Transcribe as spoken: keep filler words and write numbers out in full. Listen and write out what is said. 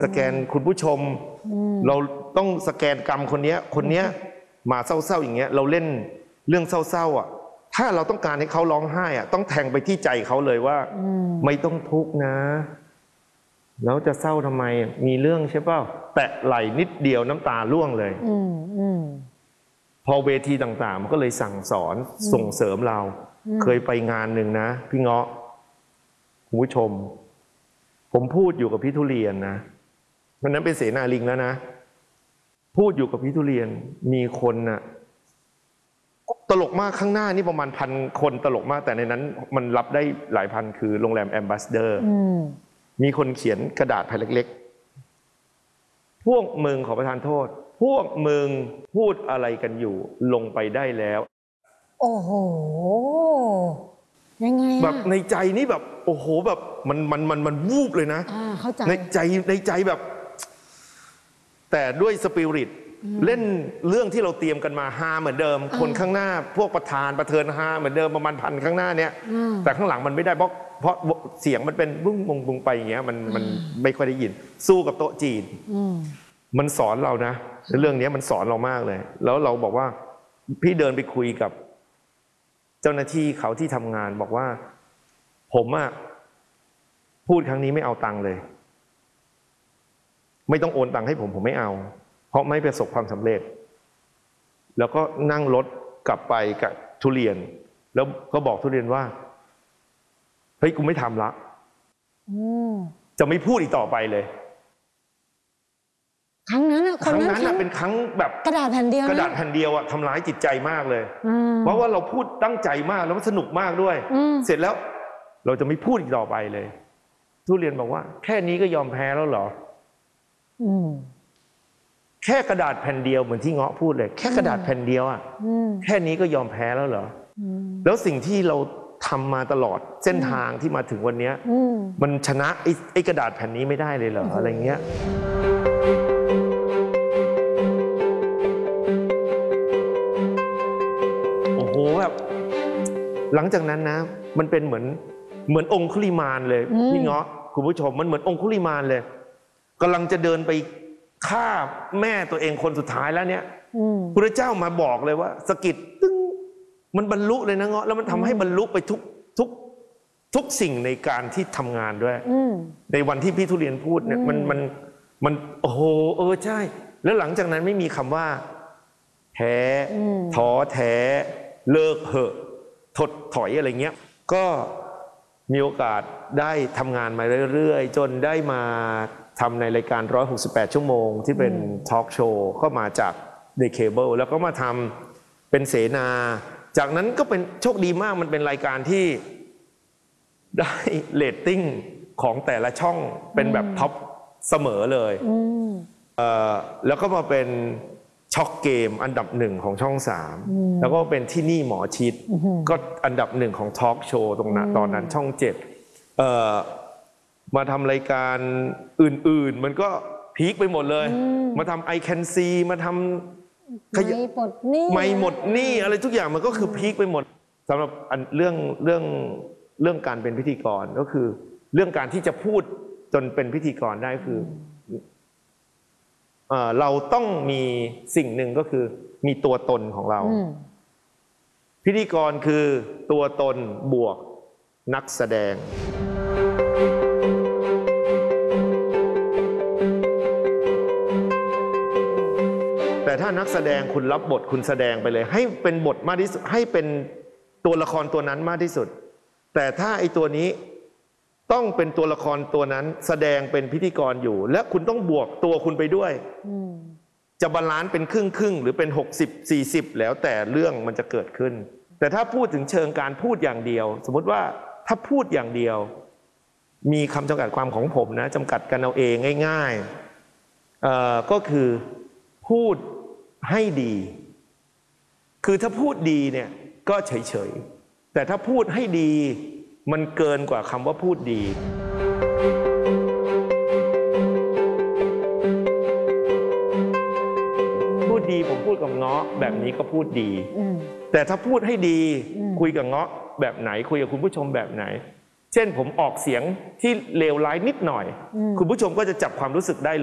สแกนคุณผู้ชมเราต้องสแกนกรรมคนนี้คนนี้มาเศร้าๆอย่างเงี้ยเราเล่นเรื่องเศร้าๆอ่ะถ้าเราต้องการให้เขาร้องไห้อ่ะต้องแทงไปที่ใจเขาเลยว่าไม่ต้องทุกข์นะแล้วจะเศร้าทำไมมีเรื่องใช่เปล่าแตะไหล่นิดเดียวน้ำตาร่วงเลยพอเวทีต่างๆมันก็เลยสั่งสอนส่งเสริมเราเคยไปงานหนึ่งนะพี่เงาะคุณผู้ชมผมพูดอยู่กับพี่ทุเรียนนะวันนั้นเป็นเสนาลิงแล้วนะพูดอยู่กับพี่ทุเรียนมีคนน่ะตลกมากข้างหน้านี่ประมาณพันคนตลกมากแต่ในนั้นมันรับได้หลายพันคือโรงแรมแอมบาสเดอร์มีคนเขียนกระดาษแผ่นเล็กๆพวกมึงขอประทานโทษพวกมึงพูดอะไรกันอยู่ลงไปได้แล้วโอ้โหยังไงแบบในใจนี่แบบโอ้โหแบบมันมันมันมันวูบเลยนะเข้าใจในใจในใจแบบแต่ด้วยสปิริตเล่นเรื่องที่เราเตรียมกันมาฮาเหมือนเดิมคนข้างหน้าพวกประธานประเทินฮาเหมือนเดิมประมาณพันข้างหน้าเนี้ยแต่ข้างหลังมันไม่ได้เพราะเพราะเสียงมันเป็นบุ้งบุ้งบุ้งไปอย่างเงี้ยมันมันไม่ค่อยได้ยินสู้กับโต๊ะจีนมันสอนเรานะเรื่องนี้มันสอนเรามากเลยแล้วเราบอกว่าพี่เดินไปคุยกับเจ้าหน้าที่เขาที่ทำงานบอกว่าผมอะพูดครั้งนี้ไม่เอาตังค์เลยไม่ต้องโอนตังค์ให้ผมผมไม่เอาเพราะไม่ประสบความสำเร็จแล้วก็นั่งรถกลับไปกับทุเรียนแล้วก็บอกทุเรียนว่าเฮ้ยกูไม่ทำละจะไม่พูดอีกต่อไปเลยครั้งนั้นอะครั้งนั้นอะเป็นครั้งแบบกระดาษแผ่นเดียวกระดาษแผ่นเดียวอะทำร้ายจิตใจมากเลยเพราะว่าเราพูดตั้งใจมากแล้วมันสนุกมากด้วยเสร็จแล้วเราจะไม่พูดอีกต่อไปเลยทุเรียนบอกว่าแค่นี้ก็ยอมแพ้แล้วเหรอแค่กระดาษแผ่นเดียวเหมือนที่เงาะพูดเลยแค่กระดาษแผ่นเดียวอะแค่นี้ก็ยอมแพ้แล้วเหรอแล้วสิ่งที่เราทำมาตลอดเส้นทางที่มาถึงวันนี้มันชนะไอ้ไอ้กระดาษแผ่นนี้ไม่ได้เลยเหรออะไรเงี้ยโอ้โหแบบหลังจากนั้นนะมันเป็นเหมือนเหมือนองคุลิมานเลยพี่เงาะคุณผู้ชมมันเหมือนองคุลิมานเลยกำลังจะเดินไปฆ่าแม่ตัวเองคนสุดท้ายแล้วเนี่ยพระเจ้ามาบอกเลยว่าสกิดตึ้งมันบรรลุเลยนะเงาะแล้วมันทำให้บรรลุไปทุกทุกทุกสิ่งในการที่ทำงานด้วยในวันที่พี่ทุเรียนพูดเนี่ยมันมันมันโอ้โหเออใช่แล้วหลังจากนั้นไม่มีคำว่าแพ้ท้อแท้เลิกเหอะถดถอยอะไรเงี้ยก็มีโอกาสได้ทำงานมาเรื่อยๆจนได้มาทำในรายการหนึ่งร้อยหกสิบแปดชั่วโมงที่เป็นทอล์กโชว์ก็มาจากเดอะเคเบิลแล้วก็มาทำเป็นเสนาจากนั้นก็เป็นโชคดีมากมันเป็นรายการที่ได้เรตติ้งของแต่ละช่องเป็นแบบท็อปเสมอเลยแล้วก็มาเป็นช็อกเกมอันดับหนึ่งของช่องสามแล้วก็เป็นที่นี่หมอชิดก็อันดับหนึ่งของทอล์กโชว์ตรงนั้นตอนนั้นช่องเจ็ดมาทำรายการอื่นๆมันก็พีคไปหมดเลยมาทำ I Can See มาทำไม่หมดหนี้ไม่หมดหนี้อะไรทุกอย่างมันก็คือพีคไปหมดสำหรับเรื่องเรื่องเรื่องการเป็นพิธีกรก็คือเรื่องการที่จะพูดจนเป็นพิธีกรได้คือเอ่อเราต้องมีสิ่งหนึ่งก็คือมีตัวตนของเราพิธีกรคือตัวตนบวกนักแสดงแต่ถ้านักแสดงคุณรับบทคุณแสดงไปเลยให้เป็นบทมากที่สุดให้เป็นตัวละครตัวนั้นมากที่สุดแต่ถ้าไอ้ตัวนี้ต้องเป็นตัวละครตัวนั้นแสดงเป็นพิธีกรอยู่และคุณต้องบวกตัวคุณไปด้วยจะบาลานซ์เป็นครึ่งครึ่งหรือเป็นหกสิบ สี่สิบแล้วแต่เรื่องมันจะเกิดขึ้นแต่ถ้าพูดถึงเชิงการพูดอย่างเดียวสมมติว่าถ้าพูดอย่างเดียวมีคำจำกัดความของผมนะจำกัดกันเอาเองง่ายๆก็คือพูดให้ดีคือถ้าพูดดีเนี่ยก็เฉยๆแต่ถ้าพูดให้ดีมันเกินกว่าคำว่าพูดดีพูดดีผมพูดกับเงาะแบบนี้ก็พูดดี แต่ถ้าพูดให้ดีคุยกับเงาะแบบไหนคุยกับคุณผู้ชมแบบไหนเช่นผมออกเสียงที่เลวร้ายนิดหน่อยอืมคุณผู้ชมก็จะจับความรู้สึกได้